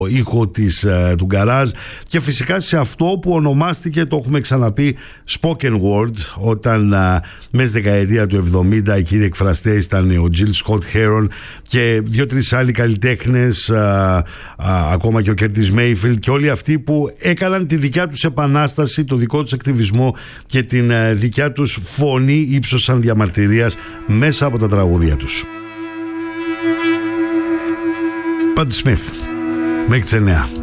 ήχο του γκαράζ και φυσικά σε αυτό που ονομάστηκε, το έχουμε ξαναπεί, spoken word, όταν μέσα στη δεκαετία του 70 οι κύριοι εκφραστές ήταν ο Jill Scott Heron και 2-3 άλλοι καλλιτέχνες, ακόμα και ο Curtis Mayfield και όλοι αυτοί που έκαναν τη δικιά τους επανάσταση, το δικό τους ακτιβισμό και την δικιά τους φωνή ύψωσαν διαμαρτυρίας μέσα από τα τραγούδια τους. Patti Smith, μέχρι τις 9.